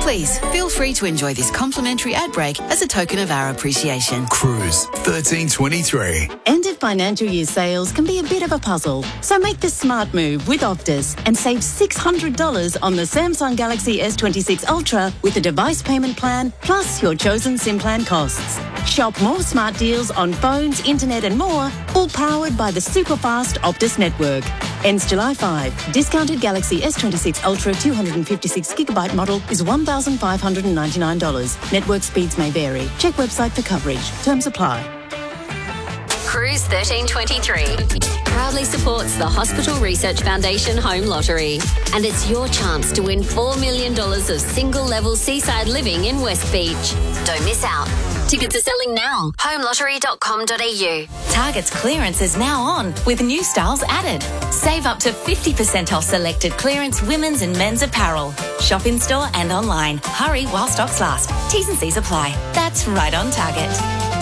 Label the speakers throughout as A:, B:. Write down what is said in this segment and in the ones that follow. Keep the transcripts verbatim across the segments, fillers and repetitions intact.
A: Please, feel free to enjoy this complimentary ad break as a token of our appreciation.
B: Cruise thirteen twenty-three.
C: End of financial year sales can be a bit of a puzzle, so make the smart move with Optus and save six hundred dollars on the Samsung Galaxy S twenty-six Ultra with a device payment plan plus your chosen SIM plan costs. Shop more smart deals on phones, internet and more, all powered by the super fast Optus network. Ends July fifth. Discounted Galaxy S twenty-six Ultra two hundred fifty-six gigabyte model is one thousand five hundred ninety-nine dollars. Network speeds may vary. Check website for coverage. Terms apply.
D: Cruise thirteen twenty-three proudly supports the Hospital Research Foundation Home Lottery, and it's your chance to win four million dollars of single-level seaside living in West Beach. Don't miss out. Tickets are selling now. home lottery dot com dot a u.
E: Target's clearance is now on, with new styles added. Save up to fifty percent off selected clearance women's and men's apparel. Shop in store and online. Hurry while stocks last. T's and C's apply. That's right on Target.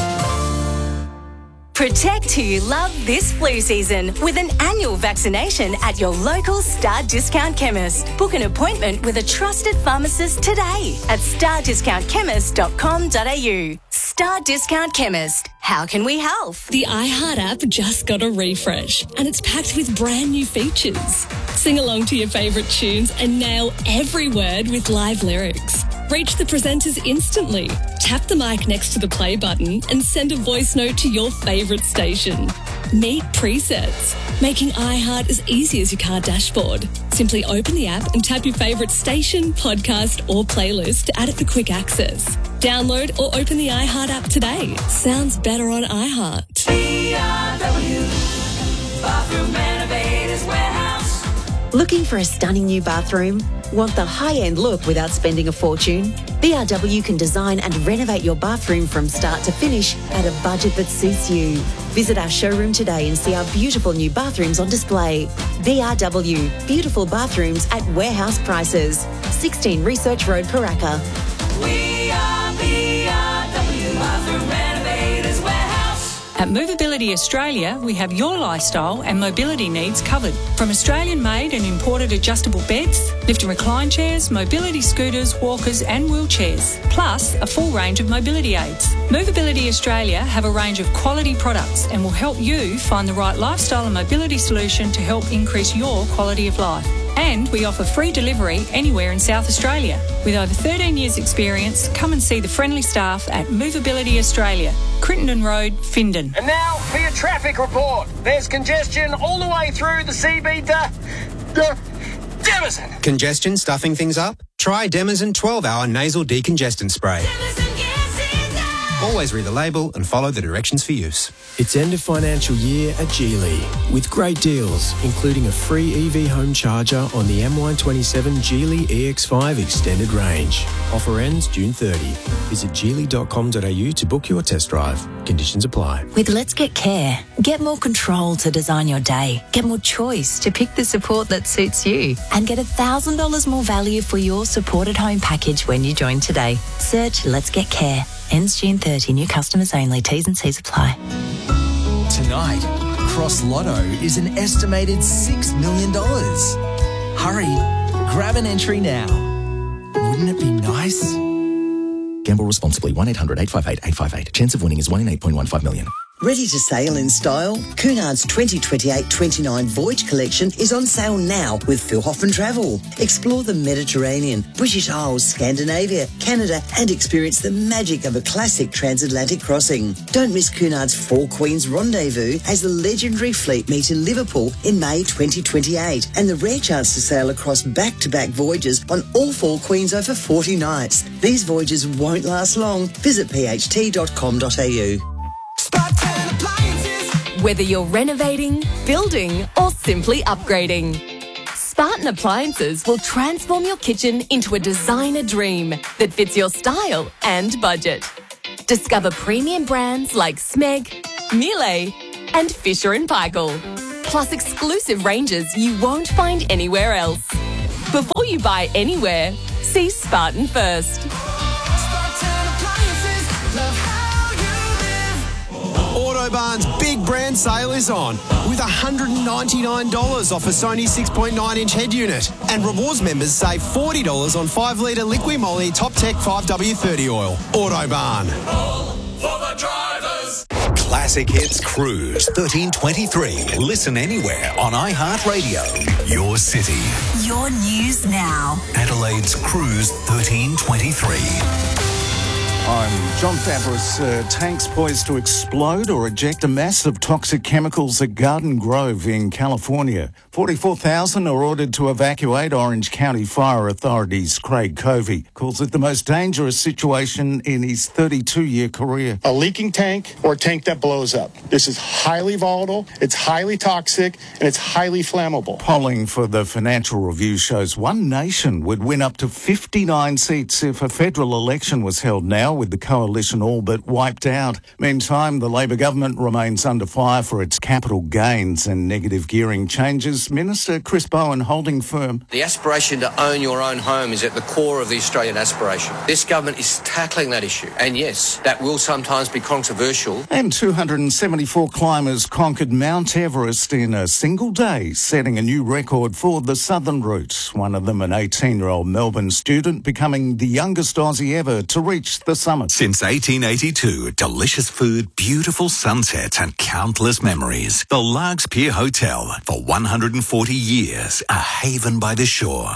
F: Protect who you love this flu season with an annual vaccination at your local Star Discount Chemist. Book an appointment with a trusted pharmacist today at star discount chemist dot com dot a u. Star Discount Chemist. How can we help?
G: The iHeart app just got a refresh and it's packed with brand new features. Sing along to your favourite tunes and nail every word with live lyrics. Reach the presenters instantly. Tap the mic next to the play button and send a voice note to your favourite station. Meet presets, making iHeart as easy as your car dashboard. Simply open the app and tap your favourite station, podcast or playlist to add it for quick access. Download or open the iHeart app today. Sounds better on iHeart.
H: B R W, Bathroom Renovators Warehouse.
I: Looking for a stunning new bathroom? Want the high-end look without spending a fortune? B R W can design and renovate your bathroom from start to finish at a budget that suits you. Visit our showroom today and see our beautiful new bathrooms on display. B R W, beautiful bathrooms at warehouse prices. sixteen Research Road, Paraka.
H: We are B R W, Bathroom Renovators Warehouse.
J: At Movability Australia, we have your lifestyle and mobility needs covered. From Australian-made and imported adjustable beds, lift and recline chairs, mobility scooters, walkers and wheelchairs, plus a full range of mobility aids. Movability Australia have a range of quality products and will help you find the right lifestyle and mobility solution to help increase your quality of life. And we offer free delivery anywhere in South Australia. With over thirteen years experience, come and see the friendly staff at Movability Australia, Crittenden Road, Findon.
K: And now for your traffic report. There's congestion all the way through the C B to Demison.
L: Congestion stuffing things up? Try Demison twelve hour nasal decongestant spray. Always read the label and follow the directions for use.
M: It's end of financial year at Geely with great deals, including a free E V home charger on the M Y twenty-seven Geely E X five extended range. Offer ends June thirtieth. Visit geely dot com dot a u to book your test drive. Conditions apply.
E: With Let's Get Care, get more control to design your day. Get more choice to pick the support that suits you. And get one thousand dollars more value for your supported home package when you join today. Search Let's Get Care. Ends June thirtieth. New customers only. T's and C's apply.
N: Tonight, Cross Lotto is an estimated six million dollars. Hurry, grab an entry now. Wouldn't it be nice?
O: Gamble responsibly. one eight hundred eight five eight eight five eight. Chance of winning is one in eight point one five million.
P: Ready to sail in style? Cunard's twenty twenty-eight twenty-nine Voyage Collection is on sale now with Phil Hoffman Travel. Explore the Mediterranean, British Isles, Scandinavia, Canada and experience the magic of a classic transatlantic crossing. Don't miss Cunard's Four Queens Rendezvous as the legendary fleet meet in Liverpool in May twenty twenty-eight and the rare chance to sail across back-to-back voyages on all Four Queens over forty nights. These voyages won't last long. Visit p h t dot com dot a u.
F: Whether you're renovating, building, or simply upgrading, Spartan Appliances will transform your kitchen into a designer dream that fits your style and budget. Discover premium brands like Smeg, Miele, and Fisher and Paykel, plus exclusive ranges you won't find anywhere else. Before you buy anywhere, see Spartan first.
L: Autobarn's big brand sale is on with one hundred ninety-nine dollars off a Sony six point nine inch head unit. And rewards members save forty dollars on five litre Liqui Moly Top Tech five W thirty oil. Autobarn.
B: For the drivers. Classic Hits Cruise thirteen twenty-three. Listen anywhere on iHeartRadio. Your city.
A: Your news now.
B: Adelaide's Cruise thirteen twenty-three.
Q: I'm John Fabris. Uh, tanks poised to explode or eject a mass of toxic chemicals at Garden Grove in California. forty-four thousand are ordered to evacuate. Orange County Fire Authority's Craig Covey calls it the most dangerous situation in his thirty-two-year career.
R: A leaking tank or a tank that blows up. This is highly volatile, it's highly toxic, and it's highly flammable.
Q: Polling for the Financial Review shows One Nation would win up to fifty-nine seats if a federal election was held now, with the coalition all but wiped out. Meantime, the Labor government remains under fire for its capital gains and negative gearing changes. Minister Chris Bowen holding firm.
S: The aspiration to own your own home is at the core of the Australian aspiration. This government is tackling that issue. And yes, that will sometimes be controversial.
Q: And two hundred seventy-four climbers conquered Mount Everest in a single day, setting a new record for the Southern Route. One of them, an eighteen-year-old Melbourne student, becoming the youngest Aussie ever to reach the summit.
B: Since eighteen eighty-two, delicious food, beautiful sunsets and countless memories. The Largs Pier Hotel, for one hundred forty years, a haven by the shore.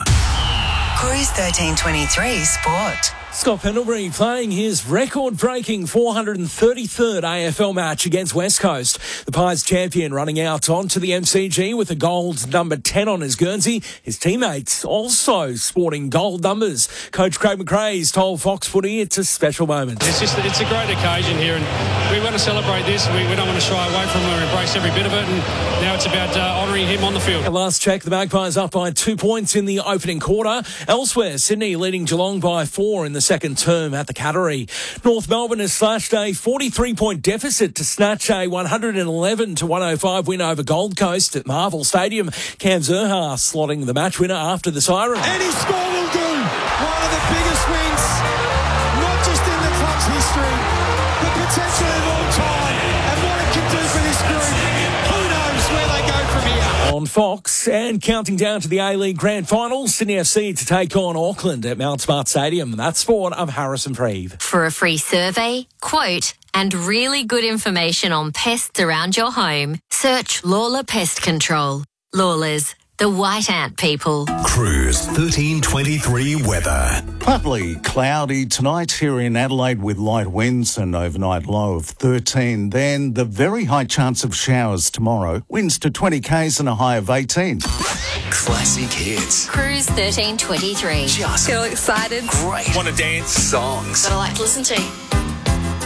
A: Cruise thirteen twenty-three Sport.
T: Scott Pendlebury playing his record-breaking four hundred thirty-third A F L match against West Coast. The Pies champion running out onto the M C G with a gold number ten on his Guernsey. His teammates also sporting gold numbers. Coach Craig McRae's told Fox Footy it's a special moment.
U: It's just it's a great occasion here, and we want to celebrate this. We, we don't want to shy away from it or embrace every bit of it, and now it's about uh, honouring him on the field.
T: At last check, the Magpies up by two points in the opening quarter. Elsewhere, Sydney leading Geelong by four in the second term at the Cattery. North Melbourne has slashed a forty-three point deficit to snatch a one hundred eleven to one oh five win over Gold Coast at Marvel Stadium. Cam Zerha slotting the match winner after the siren.
V: Any score will do. One of the biggest wins, not just in the club's history, but potentially of all time. And what it can do for this group, who knows where they go from here.
T: On Fox, and counting down to the A-League Grand Final, Sydney F C to take on Auckland at Mount Smart Stadium. That's sport. I'm Harrison Freeve.
D: For a free survey, quote, and really good information on pests around your home, search Lawler Pest Control. Lawlers, the white ant people.
B: Cruise thirteen twenty-three weather.
Q: Partly cloudy tonight here in Adelaide with light winds and overnight low of thirteen. Then the very high chance of showers tomorrow. Winds to twenty kays and a high of eighteen.
B: Classic hits.
D: Cruise thirteen twenty-three.
B: Just
F: feel excited.
B: Great.
W: Want to dance?
B: Songs.
F: That I like to listen to.